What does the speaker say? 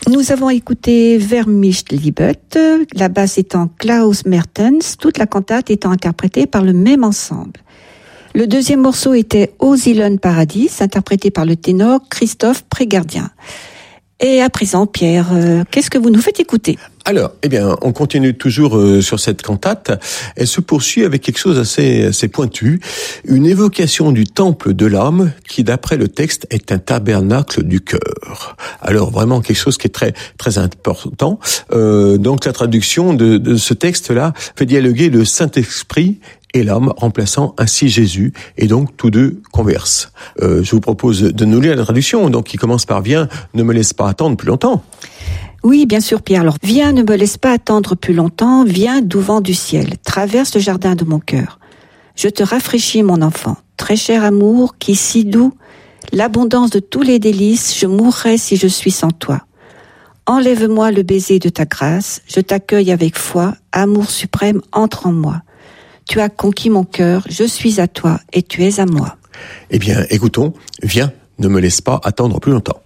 Nous avons écouté Wer mich liebet, la basse étant Klaus Mertens, toute la cantate étant interprétée par le même ensemble. Le deuxième morceau était Au Zielen Paradis, interprété par le ténor Christophe Prégardien. Et à présent, Pierre, qu'est-ce que vous nous faites écouter ? Alors, on continue toujours sur cette cantate. Elle se poursuit avec quelque chose assez pointu, une évocation du temple de l'âme qui, d'après le texte, est un tabernacle du cœur. Alors, vraiment quelque chose qui est très très important. Donc, la traduction de ce texte-là fait dialoguer le Saint-Esprit et l'âme, remplaçant ainsi Jésus, et donc tous deux conversent. Je vous propose de nous lire la traduction, donc qui commence par « Viens, ne me laisse pas attendre plus longtemps ». Oui, bien sûr, Pierre. Alors, viens, ne me laisse pas attendre plus longtemps, viens, doux vent du ciel, traverse le jardin de mon cœur. Je te rafraîchis, mon enfant, très cher amour, qui si doux, l'abondance de tous les délices, je mourrais si je suis sans toi. Enlève-moi le baiser de ta grâce, je t'accueille avec foi, amour suprême, entre en moi. Tu as conquis mon cœur, je suis à toi et tu es à moi. Écoutons, viens, ne me laisse pas attendre plus longtemps.